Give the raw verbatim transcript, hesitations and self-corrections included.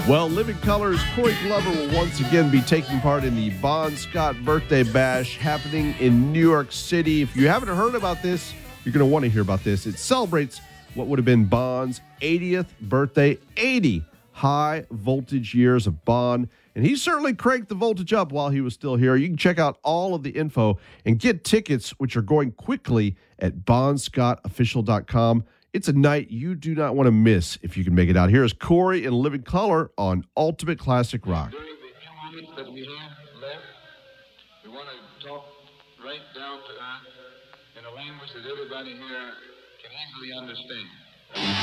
Well, Living Color's Corey Glover will once again be taking part in the Bon Scott Birthday Bash happening in New York City. If you haven't heard about this, you're going to want to hear about this. It celebrates what would have been Bon's eightieth birthday, eighty high voltage years of Bon. And he certainly cranked the voltage up while he was still here. You can check out all of the info and get tickets, which are going quickly at bon scott official dot com. It's a night you do not want to miss if you can make it out. Here is Corey in Living Color on Ultimate Classic Rock. During the few moments that we have left, we want to talk right down to earth in a language that everybody here can easily understand.